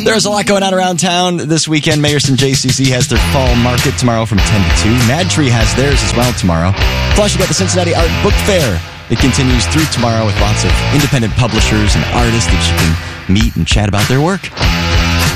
There's a lot going on around town this weekend. Mayerson JCC has their fall market tomorrow from 10 to 2. MadTree has theirs as well tomorrow. Plus, you got the Cincinnati Art Book Fair. It continues through tomorrow with lots of independent publishers and artists that you can meet and chat about their work.